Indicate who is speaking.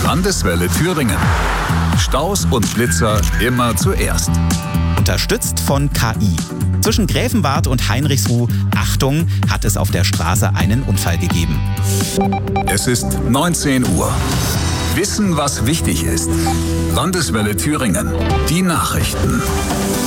Speaker 1: Landeswelle Thüringen. Staus und Blitzer immer zuerst.
Speaker 2: Unterstützt von KI. Zwischen Gräfenwart und Heinrichsruh, Achtung, hat es auf der Straße einen Unfall gegeben.
Speaker 1: Es ist 19 Uhr. Wissen, was wichtig ist. Landeswelle Thüringen. Die Nachrichten.